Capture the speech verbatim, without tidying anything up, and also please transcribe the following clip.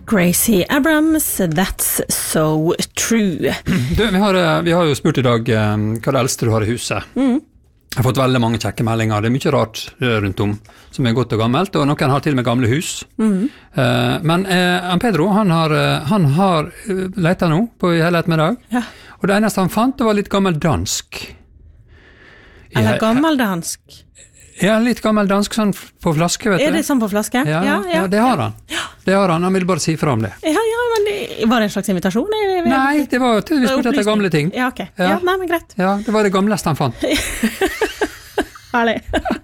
Gracie Abrams, That's So True. Du, vi har, vi har jo spurt i dag um, hva det eldste du har i huset. Mm. Jeg har fått veldig mange kjekke meldinger. Det er mye rart rundt om som er godt og gammelt, og noen har til og med gamle hus. Mm. Uh, men uh, Pedro, han har, uh, han har uh, letet nå på hele ettermiddag, Ja. og det eneste han fant, det var litt gammel dansk. Eller gammeldansk. Ja, litt gammel dansk sånn på flaske, vet du. Er det sånn på flaske? Ja, ja, ja, det har han. Det har han, han vil bare si fra om det. Ja, ja, men det, var det en slags invitasjon? Nei, det var til vi spurte etter gamle ting. Ja, ok. Ja. Ja, nei, men greit. Ja, det var det gamleste han fant. Herlig.